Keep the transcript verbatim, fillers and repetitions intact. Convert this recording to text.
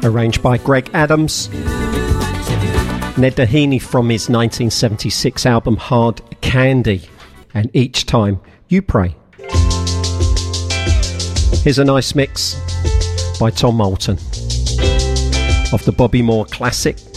arranged by Greg Adams. Ned Doheny from his nineteen seventy-six album Hard Candy, and Each Time You Pray. Here's a nice mix by Tom Moulton of the Bobby Moore classic